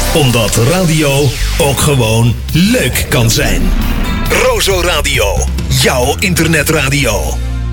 Omdat radio ook gewoon leuk kan zijn. Rozo Radio, jouw internetradio.